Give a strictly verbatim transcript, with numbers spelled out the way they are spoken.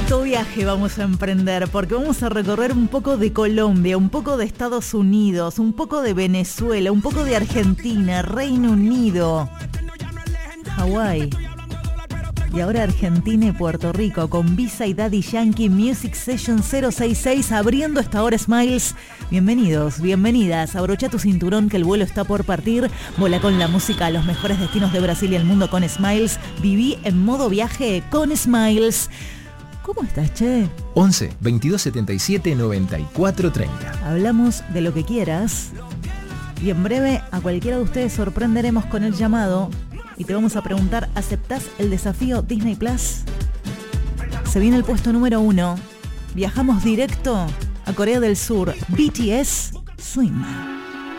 Alto viaje vamos a emprender porque vamos a recorrer un poco de Colombia, un poco de Estados Unidos, un poco de Venezuela, un poco de Argentina, Reino Unido, Hawái y ahora Argentina y Puerto Rico con Visa y Daddy Yankee Music Session cero sesenta y seis abriendo esta hora Smiles. Bienvenidos, bienvenidas, abrocha tu cinturón que el vuelo está por partir, vola con la música a los mejores destinos de Brasil y el mundo con Smiles, viví en modo viaje con Smiles. ¿Cómo estás, che? once, veintidós setenta y siete, noventa y cuatro treinta. Hablamos de lo que quieras y en breve a cualquiera de ustedes sorprenderemos con el llamado y te vamos a preguntar, ¿aceptás el desafío Disney Plus? Se viene el puesto número uno. Viajamos directo a Corea del Sur. B T S, Swim.